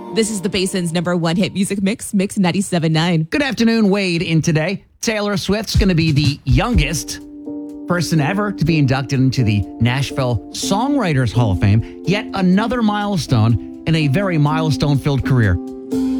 This is the Basin's number one hit music mix, Mix 97.9. Good afternoon, Wade. In today, Taylor Swift's going to be the youngest person ever to be inducted into the Nashville Songwriters Hall of Fame. Yet another milestone in a very milestone-filled career.